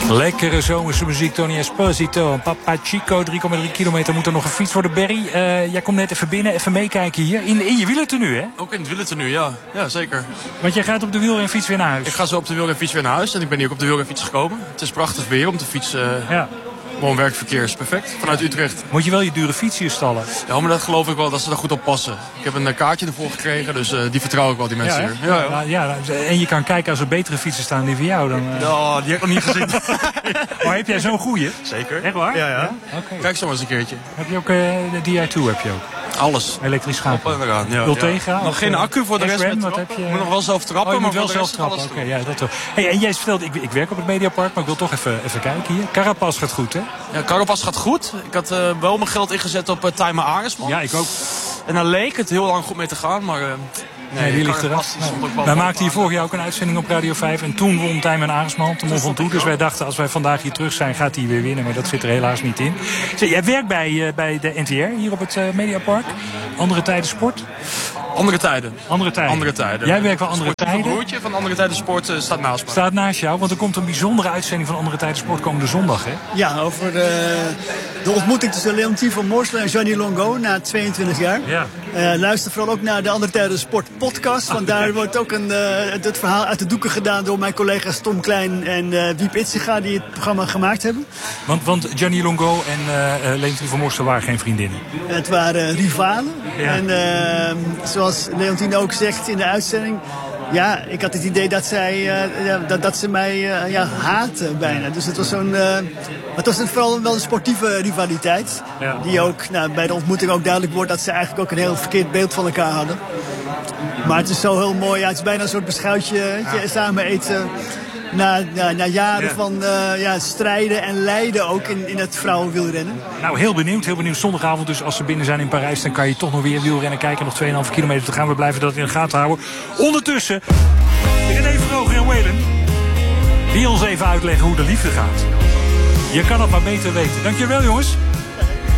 Lekkere zomerse muziek, Tony Esposito. Papa Chico, 3,3 kilometer moet er nog een fiets worden. Berry, jij komt net even binnen, even meekijken hier. In je wielertenue, hè? Ook in het wielertenue, ja. Ja, zeker. Want jij gaat op de wielrenfiets weer naar huis. Ik ga zo op de wielrenfiets weer naar huis. En ik ben hier ook op de wielrenfiets gekomen. Het is prachtig weer om te fietsen. Ja. Gewoon werkverkeer is perfect, vanuit Utrecht. Moet je wel je dure fiets hier stallen? Ja, maar dat geloof ik wel, dat ze daar goed op passen. Ik heb een kaartje ervoor gekregen, dus die vertrouw ik wel, die mensen hier. Ja. En je kan kijken als er betere fietsen staan die voor jou. Dan, Ja, die heb ik nog niet gezien. Maar heb jij zo'n goeie? Zeker. Echt waar? Ja. Okay. Kijk zo maar eens een keertje. Heb je ook de Di2 heb je ook? Alles. Elektrisch schakel. Ja. Ultegra? Nog geen accu voor de rest. Wat heb je? Ik moet nog wel zelf trappen. Je moet maar wel zelf trappen. Oké, ja, dat wel. Hey, en jij vertelde, ik werk op het Mediapark, maar ik wil toch even kijken hier. Carapaz gaat goed, hè? Ja, Carapaz gaat goed. Ik had wel mijn geld ingezet op Tijmen Arendsman. Ja, ik ook. En daar leek het heel lang goed mee te gaan, maar... Nee, die ligt eraf. Wij maakten hier vorig jaar ook een uitzending op Radio 5. En toen won Tijmen Arendsman, de Mont Ventoux. Dus wij dachten, als wij vandaag hier terug zijn, gaat hij weer winnen. Maar dat zit er helaas niet in. Jij werkt bij de NTR hier op het Mediapark. Andere Tijden Sport? Andere tijden. Andere tijden. Jij werkt wel Andere Tijden. Het broertje van Andere Tijden Sport staat naast me. Staat naast jou, want er komt een bijzondere uitzending van Andere Tijden Sport komende zondag, hè? Ja, over de ontmoeting tussen Leontien van Moorselen en Gianni Longo na 22 jaar. Ja. Luister vooral ook naar de Andere Tijden Sport podcast. Want daar wordt ook het verhaal uit de doeken gedaan door mijn collega's Tom Klein en Wiep Itziga die het programma gemaakt hebben. Want Gianni Longo en Leontien van Moorselen waren geen vriendinnen. Het waren rivalen. Ja. En zoals Leontien ook zegt in de uitzending... Ja, ik had het idee dat ze mij haatte bijna. Dus het was het was vooral wel een sportieve rivaliteit. Ja. Die ook bij de ontmoeting ook duidelijk wordt dat ze eigenlijk ook een heel verkeerd beeld van elkaar hadden. Maar het is zo heel mooi. Ja, het is bijna een soort beschuitje samen eten. Na jaren van strijden en lijden ook in het vrouwenwielrennen. Nou, heel benieuwd. Zondagavond dus als ze binnen zijn in Parijs... dan kan je toch nog weer wielrennen kijken. Nog 2,5 kilometer te gaan. We blijven dat in de gaten houden. Ondertussen, René Vroger en Whalen... die ons even uitleggen hoe de liefde gaat. Je kan het maar beter weten. Dankjewel, jongens.